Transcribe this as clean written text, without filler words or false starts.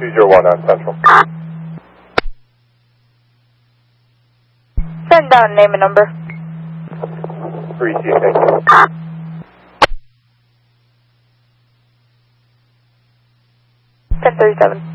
201 on Central. Send down name and number. 3G, thank you. 1037.